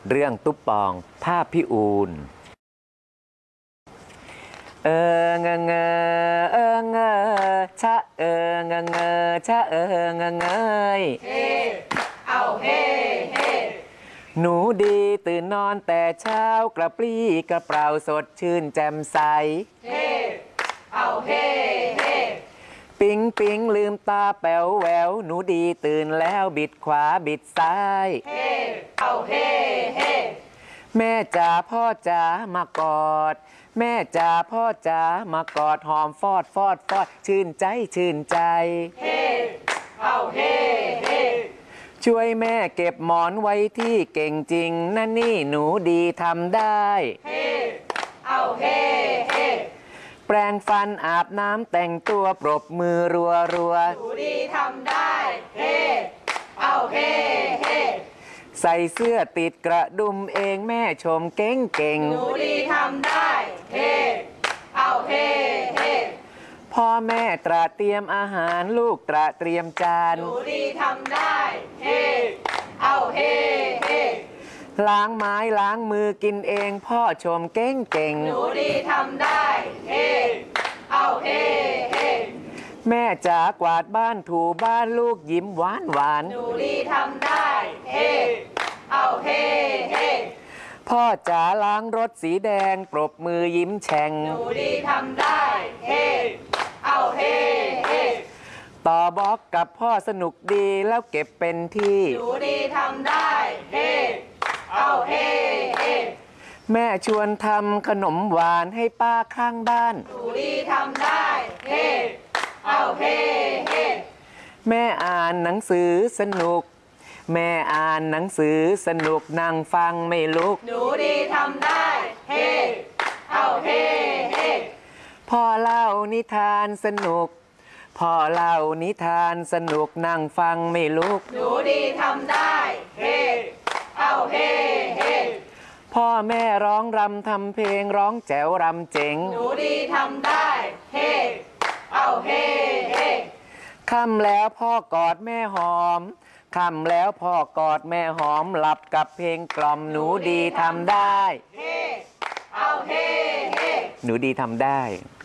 เรื่องตุ๊บปองภาพพี่อูนเงเงเงชะเงเงชะเงเงยเฮเอาเฮเฮหนูดีตื่นนอนแต่เช้ากระปรี้กระเปร่าสดชื่นแจ่มใสเฮเอาเฮเฮปิ๊งปิ๊งลืมตาแป๋วแหววหนูดีตื่นแล้วบิดขวาบิดซ้ายเฮเอาเฮเฮแม่จ๋าพ่อจ๋ามากอดแม่จ๋าพ่อจ๋ามากอดหอมฟอดฟอดฟอดชื่นใจชื่นใจเฮเอาเฮเฮช่วยแม่เก็บหมอนไว้ที่เก่งจริงนั่นนี่หนูดีทำได้เฮเอาเฮเฮแปรงฟันอาบน้ำแต่งตัวปรบมือรัวรัวหนูดีทำได้เฮเอาเฮเฮใส่เสื้อติดกระดุมเองแม่ชมเก่งเก่งหนูดีทำได้เฮเอาเฮเฮพ่อแม่ตระเตรียมอาหารลูกตระเตรียมจานหนูดีทำได้เฮเอาเฮเฮล้างไม้ล้างมือกินเองพ่อชมเก่งเก่งหนูดีทำได้เฮเอาเฮเฮแม่จ๋ากวาดบ้านถูบ้านลูกยิ้มหวานหวานหนูดีทำได้เฮเอาเฮเฮพ่อจ๋าล้างรถสีแดงปรบมือยิ้มแฉ่งหนูดีทำได้เฮเอาเฮเฮต่อบล็อกกับพ่อสนุกดีแล้วเก็บเป็นที่หนูดีทำได้เฮเอาเฮเฮแม่ชวนทำขนมหวานให้ป้าข้างบ้านหนูดีทำได้เฮเอาเฮเฮแม่อ่านหนังสือสนุกแม่อ่านหนังสือสนุกนั่งฟังไม่ลุกหนูดีทำได้เฮเอาเฮเฮพ่อเล่านิทานสนุกพ่อเล่านิทานสนุกนั่งฟังไม่ลุกหนูดีทำได้เฮเอาเฮเฮพ่อแม่ร้องรำทำเพลงร้องแจ๋วรำเจ๋งหนูดีทำได้เฮเอาเฮเฮค่ำแล้วพ่อกอดแม่หอมค่ำแล้วพ่อกอดแม่หอมหลับกับเพลงกล่อมหนูดีทำได้เฮเอาเฮเฮหนูดีทำได้